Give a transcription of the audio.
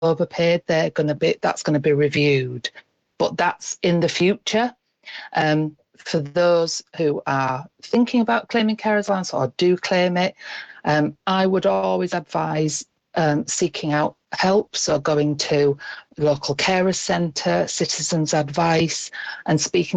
overpaid, that's going to be reviewed. But that's in the future. For those who are thinking about claiming carers allowance or do claim it, I would always advise seeking out help. So going to local carers centre, citizens advice, and speaking